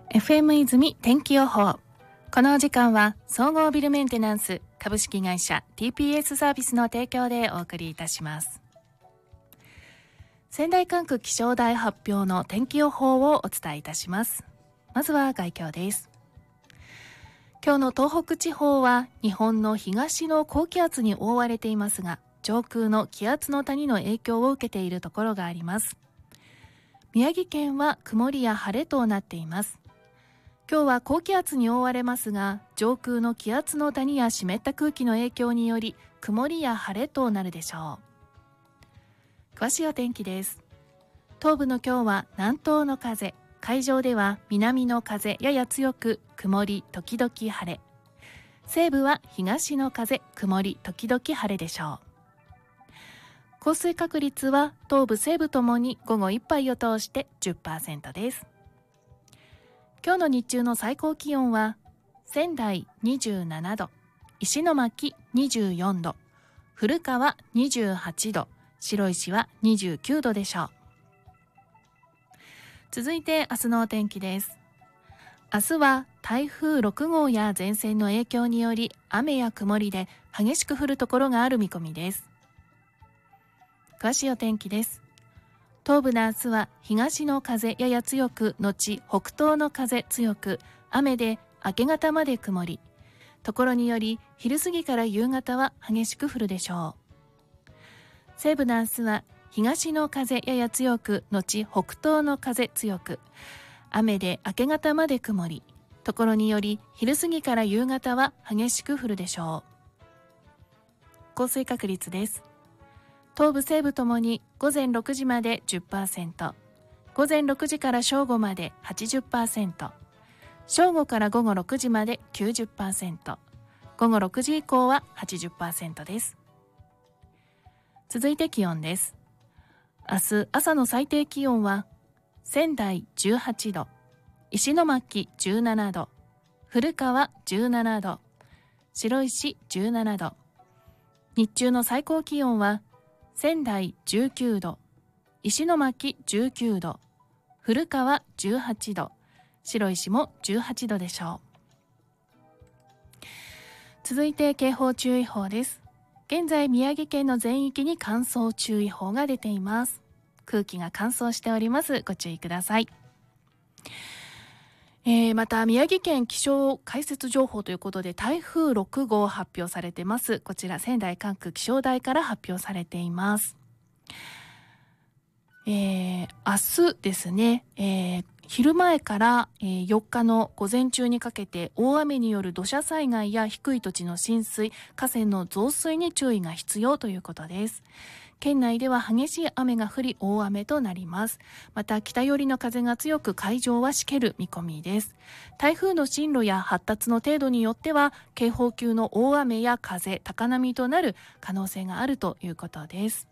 FM 泉天気予報。この時間は総合ビルメンテナンス株式会社 TPS サービスの提供でお送りいたします。仙台管区気象台発表の天気予報をお伝えいたします。まずは概況です。今日の東北地方は日本の東の高気圧に覆われていますが、上空の気圧の谷の影響を受けているところがあります。宮城県は曇りや晴れとなっています。今日は高気圧に覆われますが、上空の気圧の谷や湿った空気の影響により曇りや晴れとなるでしょう。詳しいお天気です。東部の今日は南東の風、海上では南の風やや強く曇り時々晴れ、西部は東の風曇り時々晴れでしょう。降水確率は東部西部ともに午後いっぱいを通して 10% です。今日の日中の最高気温は仙台27度、石巻24度、古川28度、白石は29度でしょう。続いて明日のお天気です。明日は台風6号や前線の影響により雨や曇りで激しく降るところがある見込みです。詳しいお天気です。東部の明日は東の風やや強く後北東の風強く雨で明け方まで曇り、ところにより昼過ぎから夕方は激しく降るでしょう。西部の明日は東の風やや強く後北東の風強く雨で明け方まで曇り、ところにより昼過ぎから夕方は激しく降るでしょう。降水確率です。東部西部ともに午前6時まで 10%、 午前6時から正午まで 80%、 正午から午後6時まで 90%、 午後6時以降は 80% です。続いて気温です。明日朝の最低気温は仙台18度、石巻17度、古川17度、白石17度。日中の最高気温は仙台19度、石巻19度、古川18度、白石も18度でしょう。続いて警報注意報です。現在宮城県の全域に乾燥注意報が出ています。空気が乾燥しております。ご注意ください。また宮城県気象解説情報ということで台風6号発表されてます。こちら仙台管区気象台から発表されています。明日ですね、昼前から、4日の午前中にかけて大雨による土砂災害や低い土地の浸水、河川の増水に注意が必要ということです。県内では激しい雨が降り大雨となります。また北寄りの風が強く海上はしける見込みです。台風の進路や発達の程度によっては警報級の大雨や風、高波となる可能性があるということです。